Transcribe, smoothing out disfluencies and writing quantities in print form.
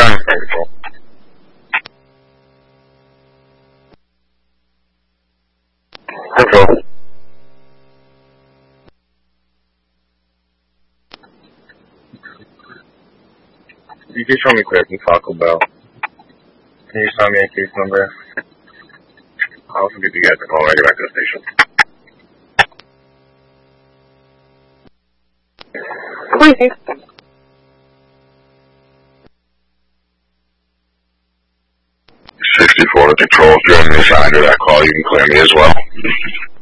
Trying to control. Control. You can show me clear from Taco Bell. Can you tell me a case number? I'll also give you guys a call when I get back to the station. Please. 64 Control. If you're on the side of that call, you can clear me as well.